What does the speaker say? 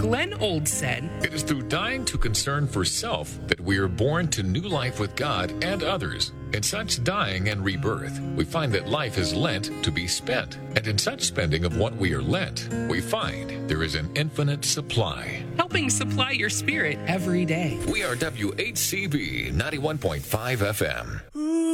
Glenn Old said, "It is through dying to concern for self that we are born to new life with God and others. In such dying and rebirth, we find that life is lent to be spent. And in such spending of what we are lent, we find there is an infinite supply." helping supply your spirit every day. We are WHCB 91.5 FM.